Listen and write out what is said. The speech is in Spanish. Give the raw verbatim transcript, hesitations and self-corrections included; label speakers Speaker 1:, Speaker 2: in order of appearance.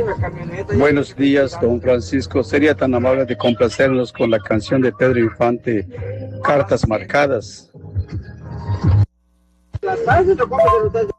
Speaker 1: Buenos días, don Francisco. ¿Sería tan amable de complacernos con la canción de Pedro Infante, Cartas Marcadas?